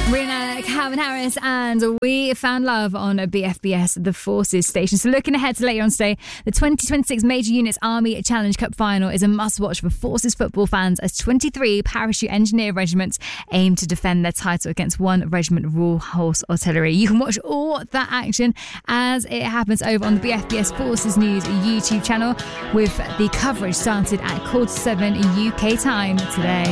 Rihanna, Calvin Harris, and We Found Love on a BFBS, the Forces station. So looking ahead to later on today, the 2026 Major Units Army Challenge Cup final is a must-watch for Forces football fans as 23 Parachute Engineer regiments aim to defend their title against 1 Regiment Royal Horse Artillery. You can watch all that action as it happens over on the BFBS Forces News YouTube channel, with the coverage started at 7:15 UK time today.